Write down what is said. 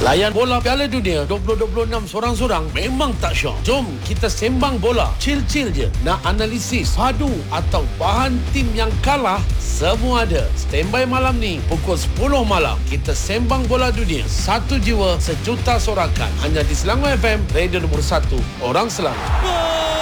Layan bola Piala Dunia 2026 sorang-sorang memang tak syok. Jom kita sembang bola. Chill-chill je. Nak analisis, padu atau bahan tim yang kalah, semua ada. Standby malam ni pukul 10 malam. Kita sembang bola dunia. Satu jiwa, sejuta sorakan. Hanya di Selangor FM, radio nombor 1. Orang Selangor.